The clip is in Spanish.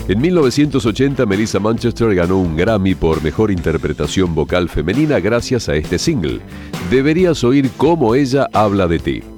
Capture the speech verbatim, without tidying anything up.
En mil novecientos ochenta, Melissa Manchester ganó un Grammy por mejor interpretación vocal femenina gracias a este single. Deberías oír cómo ella habla de ti.